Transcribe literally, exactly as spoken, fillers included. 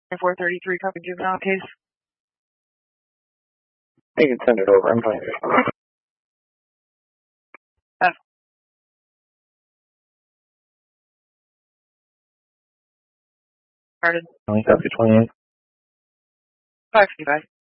four thirty-three, copy juvenile case. You can send it over. I'm fine. F. Started. Only copy twenty-eight. five fifty-five.